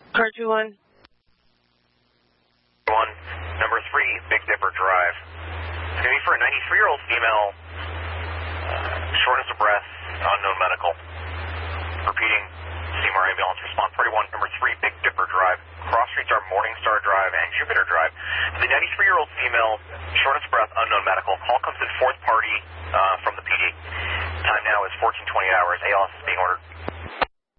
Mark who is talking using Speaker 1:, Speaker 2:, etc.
Speaker 1: Car 21.
Speaker 2: Number 3, Big Dipper Drive. It's going to be for a 93-year-old female, shortness of breath, unknown medical. Repeating, Seymour Ambulance Response 41, number 3, Big Dipper Drive. Cross streets are Morningstar Drive and Jupiter Drive. The 93-year-old female, shortness of breath, unknown medical. Call comes in fourth party from the PD. Time now is 14:20 hours. ALS is being ordered.